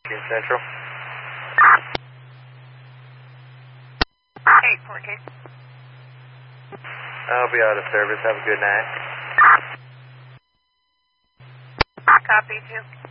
in Central. 814. I'll be out of service. Have a good night. Copy, 2.